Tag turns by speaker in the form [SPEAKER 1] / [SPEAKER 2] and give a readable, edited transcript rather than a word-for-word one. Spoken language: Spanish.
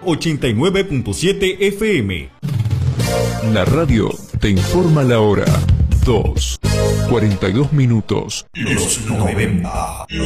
[SPEAKER 1] 89.7 FM.
[SPEAKER 2] La radio te informa la hora. 2:42.
[SPEAKER 1] Los 90.